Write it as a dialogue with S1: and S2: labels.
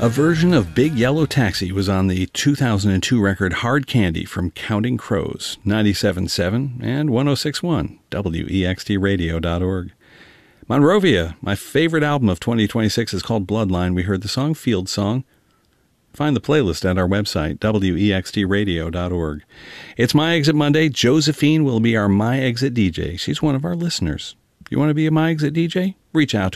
S1: A version of Big Yellow Taxi was on the 2002 record Hard Candy from Counting Crows, 97.7 and 106.1, WEXTradio.org. Monrovia, my favorite album of 2026 is called Bloodline. We heard the song Field Song. Find the playlist at our website, WEXTradio.org. It's My Exit Monday. Josephine will be our My Exit DJ. She's one of our listeners. You want to be a My Exit DJ? Reach out